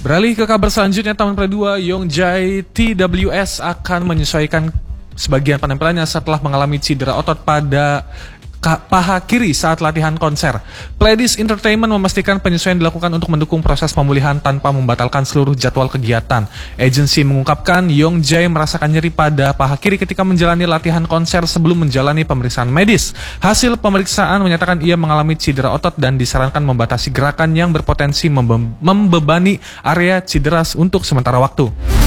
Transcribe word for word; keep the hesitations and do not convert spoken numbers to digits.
Beralih ke kabar selanjutnya, tahun kedua Young Jae T W S akan menyesuaikan sebagian penampilannya setelah mengalami cedera otot pada paha kiri saat latihan konser. Pledis Entertainment memastikan penyesuaian dilakukan untuk mendukung proses pemulihan tanpa membatalkan seluruh jadwal kegiatan. Agensi mengungkapkan Young Jae merasakan nyeri pada paha kiri ketika menjalani latihan konser sebelum menjalani pemeriksaan medis. Hasil pemeriksaan menyatakan ia mengalami cedera otot dan disarankan membatasi gerakan yang berpotensi membe- membebani area cedera untuk sementara waktu.